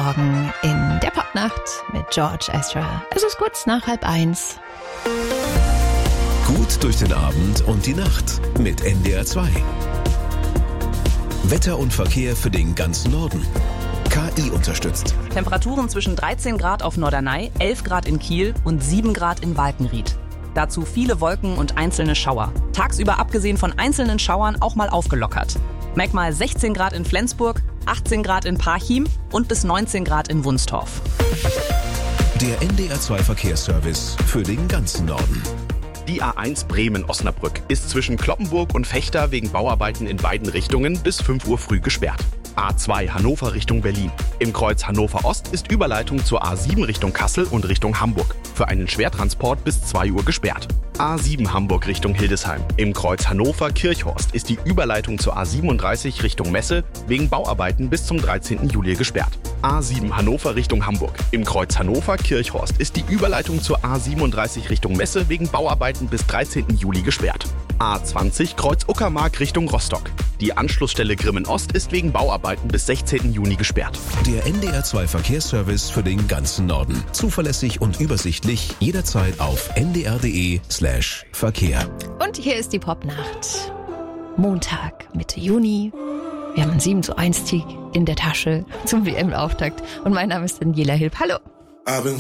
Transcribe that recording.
Morgen in der Popnacht mit George Ezra. Es ist kurz nach 12:30. Gut durch den Abend und die Nacht mit NDR 2. Wetter und Verkehr für den ganzen Norden. KI unterstützt. Temperaturen zwischen 13 Grad auf Norderney, 11 Grad in Kiel und 7 Grad in Walkenried. Dazu viele Wolken und einzelne Schauer. Tagsüber abgesehen von einzelnen Schauern auch mal aufgelockert. Merk mal 16 Grad in Flensburg, 18 Grad in Parchim und bis 19 Grad in Wunstorf. Der NDR 2 Verkehrsservice für den ganzen Norden. Die A1 Bremen-Osnabrück ist zwischen Cloppenburg und Vechta wegen Bauarbeiten in beiden Richtungen bis 5 Uhr früh gesperrt. A2 Hannover Richtung Berlin. Im Kreuz Hannover Ost ist Überleitung zur A7 Richtung Kassel und Richtung Hamburg. Für einen Schwertransport bis 2 Uhr gesperrt. A7 Hamburg Richtung Hildesheim. Im Kreuz Hannover-Kirchhorst ist die Überleitung zur A37 Richtung Messe wegen Bauarbeiten bis zum 13. Juli gesperrt. A7 Hannover Richtung Hamburg. Im Kreuz Hannover-Kirchhorst ist die Überleitung zur A37 Richtung Messe wegen Bauarbeiten bis 13. Juli gesperrt. A20 Kreuz Uckermark Richtung Rostock. Die Anschlussstelle Grimmen Ost ist wegen Bauarbeiten bis 16. Juni gesperrt. Der NDR 2 Verkehrsservice für den ganzen Norden. Zuverlässig und übersichtlich jederzeit auf ndr.de/Verkehr. Und hier ist die Popnacht. Montag, Mitte Juni. Wir haben einen 7:1 Tick in der Tasche zum WM-Auftakt. Und mein Name ist Daniela Hilb. Hallo.